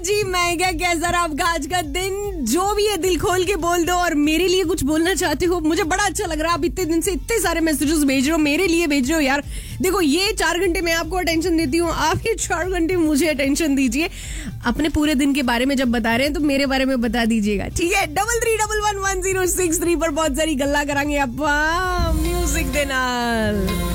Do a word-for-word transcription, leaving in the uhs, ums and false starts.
जी मैं क्या कैसा रहा आपका आज का दिन, जो भी है दिल खोल के बोल दो और मेरे लिए कुछ बोलना चाहते हो, मुझे बड़ा अच्छा लग रहा है। आप इतने दिन से इतने सारे मैसेजेस भेज रहे हो, मेरे लिए भेज रहे हो यार। देखो ये चार घंटे मैं आपको अटेंशन देती हूँ, आप ये चार घंटे मुझे अटेंशन दीजिए। अपने पूरे दिन के बारे में जब बता रहे हैं तो मेरे बारे में बता दीजिएगा, ठीक है। Double three double one one zero six three पर बहुत सारी गल्ला करांगे आप म्यूजिक देना।